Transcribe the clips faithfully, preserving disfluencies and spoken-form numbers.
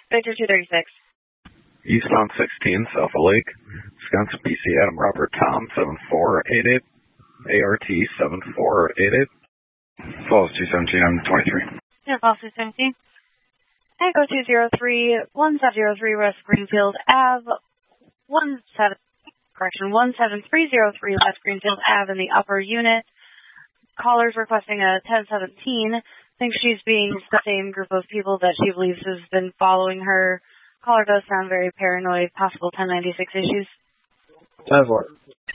Victor two thirty-six. Eastbound sixteen, South of Lake. Wisconsin P C Adam Robert Tom seven four eight eight. A R T seven four eight eight. Falls two seventeen, I'm twenty-three. Yeah, Falls two seventeen. Echo two zero three, one seven zero three West Greenfield Ave, one seven, correction, one seven three zero three West Greenfield Ave in the upper unit. Caller's requesting a ten seventeen. Thinks she's being the same group of people that she believes has been following her. Caller does sound very paranoid. Possible ten ninety-six issues. ten four.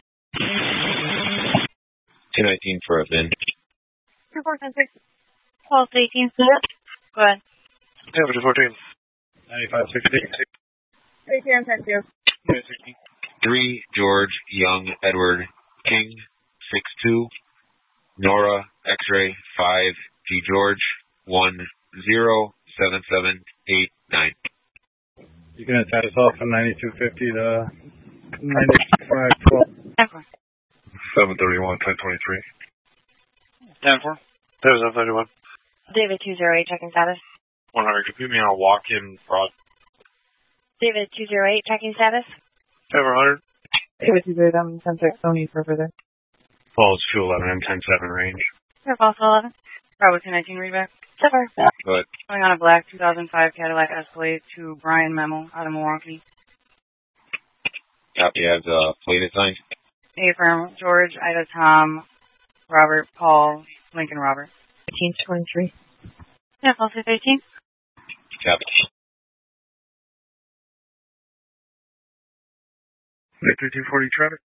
two nineteen for a Vin. two four ten six. twelve eighteen. Go ahead. Yeah, two fourteen. ninety-five sixty. Right here in Penfield. three George Young Edward King six two. Nora X-ray five G George one zero seven seven eight nine. You can attach us off from ninety-two fifty to ninety-five twelve. seven thirty-one, ten twenty-three. ten four. seven thirty-one. David two zero eight, checking status. one hundred, could you put me on a walk-in broad? David two zero eight, checking status. seven hundred. David two zero seven, ten six, no need for further. Falls two eleven, M ten seven range. Here, Falls eleven. Bravo two nineteen, readback. Zipper. Go ahead. Going on a black two thousand five Cadillac Escalade to Brian Memo out of Milwaukee. Copy, I have the plate assigned. A firm, George, Ida Tom, Robert, Paul, Lincoln Robert. fifteen twenty-three. Yeah, Falls two thirteen. Copy. Victor two forty traffic.